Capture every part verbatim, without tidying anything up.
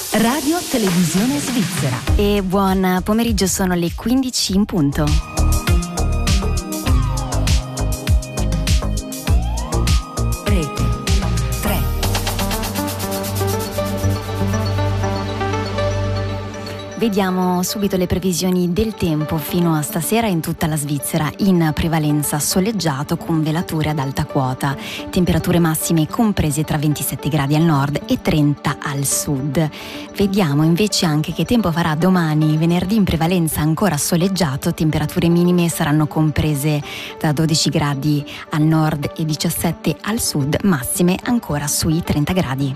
Radio Televisione Svizzera. E buon pomeriggio, sono le quindici in punto. Rete tre. Vediamo subito le previsioni del tempo fino a stasera in tutta la Svizzera. In prevalenza soleggiato con velature ad alta quota, temperature massime comprese tra ventisette gradi al nord e trenta al sud. Vediamo invece anche che tempo farà domani, venerdì, in prevalenza ancora soleggiato, temperature minime saranno comprese tra dodici gradi al nord e diciassette al sud, massime ancora sui trenta gradi.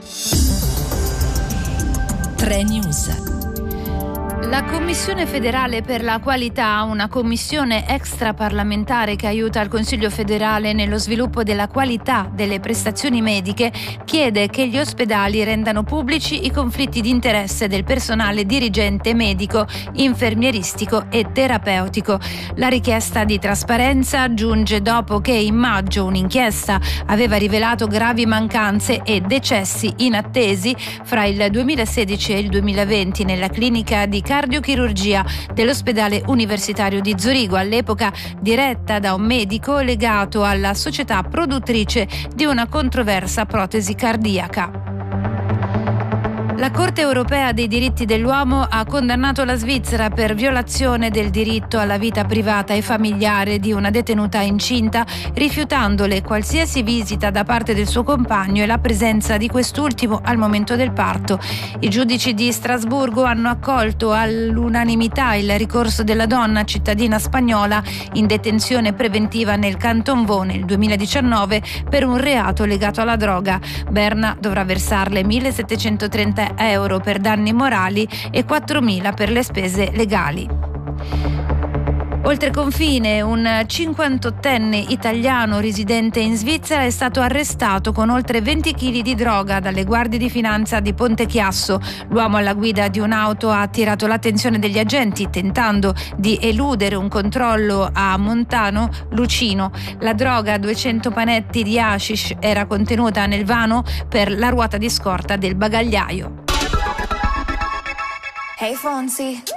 tre News. La Commissione federale per la qualità, una commissione extraparlamentare che aiuta il Consiglio federale nello sviluppo della qualità delle prestazioni mediche, chiede che gli ospedali rendano pubblici i conflitti di interesse del personale dirigente medico, infermieristico e terapeutico. La richiesta di trasparenza giunge dopo che in maggio un'inchiesta aveva rivelato gravi mancanze e decessi inattesi fra il duemilasedici e il duemilaventi nella clinica di cardiochirurgia dell'ospedale universitario di Zurigo, all'epoca diretta da un medico legato alla società produttrice di una controversa protesi cardiaca. La Corte europea dei diritti dell'uomo ha condannato la Svizzera per violazione del diritto alla vita privata e familiare di una detenuta incinta, rifiutandole qualsiasi visita da parte del suo compagno e la presenza di quest'ultimo al momento del parto. I giudici di Strasburgo hanno accolto all'unanimità il ricorso della donna cittadina spagnola in detenzione preventiva nel Canton Vaud nel duemiladiciannove per un reato legato alla droga. Berna dovrà versarle millesettecentotrenta euro per danni morali e quattromila per le spese legali. Oltre confine, un cinquantottenne italiano residente in Svizzera è stato arrestato con oltre venti chili di droga dalle guardie di finanza di Ponte Chiasso. L'uomo alla guida di un'auto ha attirato l'attenzione degli agenti tentando di eludere un controllo a Montano Lucino. La droga, duecento panetti di hashish, era contenuta nel vano per la ruota di scorta del bagagliaio. Hey Fonzie,